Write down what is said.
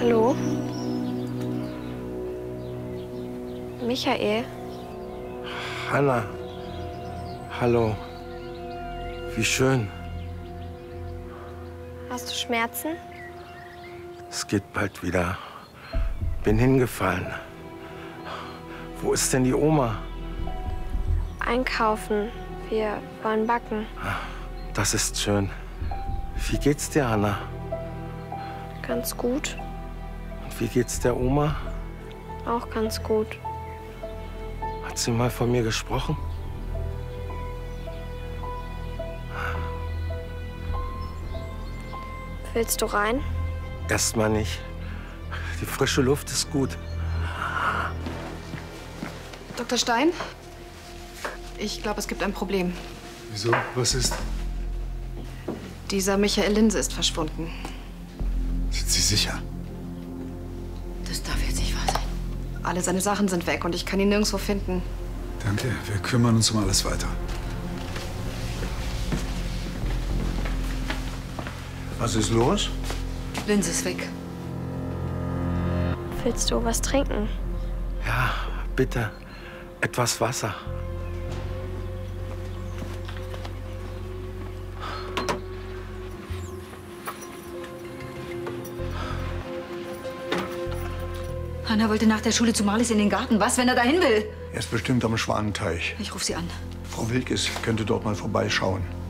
Hallo? Michael? Hanna. Hallo. Wie schön. Hast du Schmerzen? Es geht bald wieder. Bin hingefallen. Wo ist denn die Oma? Einkaufen. Wir wollen backen. Das ist schön. Wie geht's dir, Hanna? Ganz gut. Und wie geht's der Oma? Auch ganz gut. Hat sie mal von mir gesprochen? Willst du rein? Erstmal nicht. Die frische Luft ist gut. Dr. Stein? Ich glaube, es gibt ein Problem. Wieso? Was ist? Dieser Michael Linse ist verschwunden. Sind Sie sicher? Das darf jetzt nicht wahr sein. Alle seine Sachen sind weg und ich kann ihn nirgendwo finden. Danke, wir kümmern uns um alles weiter. Was ist los? Linse ist weg. Willst du was trinken? Ja, bitte. Etwas Wasser. Hanna wollte nach der Schule zu Marlies in den Garten. Was, wenn er dahin will? Er ist bestimmt am Schwanenteich. Ich rufe sie an. Frau Wilkes könnte dort mal vorbeischauen.